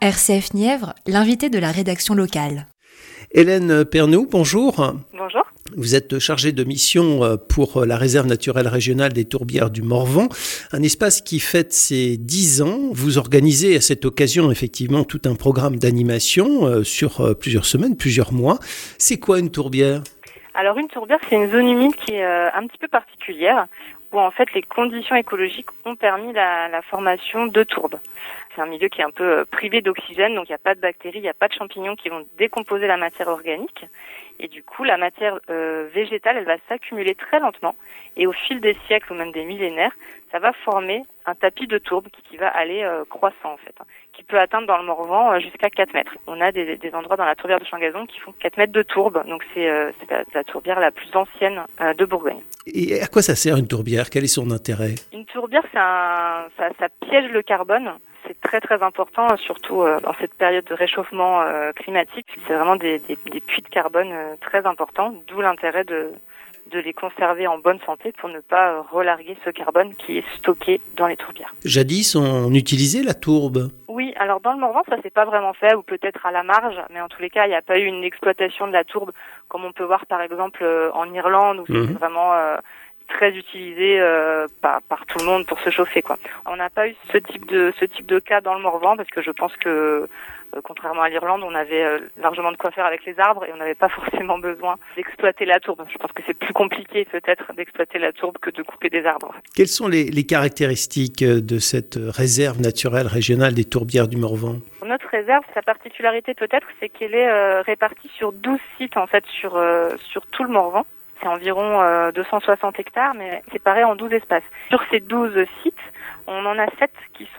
RCF Nièvre, l'invité de la rédaction locale. Hélène Pernoud, bonjour. Bonjour. Vous êtes chargée de mission pour la réserve naturelle régionale des Tourbières du Morvan, un espace qui fête ses 10 ans. Vous organisez à cette occasion effectivement tout un programme d'animation sur plusieurs semaines, plusieurs mois. C'est quoi une tourbière ? Alors une tourbière, c'est une zone humide qui est un petit peu particulière, où en fait les conditions écologiques ont permis la formation de tourbes. C'est un milieu qui est un peu privé d'oxygène, donc il n'y a pas de bactéries, il n'y a pas de champignons qui vont décomposer la matière organique. Et du coup, la matière végétale, elle va s'accumuler très lentement. Et au fil des siècles ou même des millénaires, ça va former un tapis de tourbe qui va aller croissant en fait, qui peut atteindre dans le Morvan jusqu'à 4 mètres. On a des endroits dans la tourbière de Changazon qui font 4 mètres de tourbe, donc c'est la tourbière la plus ancienne de Bourgogne. Et à quoi ça sert une tourbière ? Quel est son intérêt ? Une tourbière, ça piège le carbone. C'est très très important, surtout dans cette période de réchauffement climatique. C'est vraiment des puits de carbone très importants, d'où l'intérêt de les conserver en bonne santé pour ne pas relarguer ce carbone qui est stocké dans les tourbières. Jadis, on utilisait la tourbe. Oui, alors dans le Morvan, ça s'est pas vraiment fait, ou peut-être à la marge, mais en tous les cas, il n'y a pas eu une exploitation de la tourbe comme on peut voir par exemple en Irlande, où c'est vraiment très utilisé par tout le monde pour se chauffer, quoi. On n'a pas eu ce type de cas dans le Morvan parce que je pense que contrairement à l'Irlande, on avait largement de quoi faire avec les arbres et on n'avait pas forcément besoin d'exploiter la tourbe. Je pense que c'est plus compliqué peut-être d'exploiter la tourbe que de couper des arbres. Quelles sont les caractéristiques de cette réserve naturelle régionale des Tourbières du Morvan ? Notre réserve, sa particularité peut-être, c'est qu'elle est répartie sur 12 sites en fait sur tout le Morvan. C'est environ 260 hectares, mais séparés en 12 espaces. Sur ces 12 sites, on en a 7 qui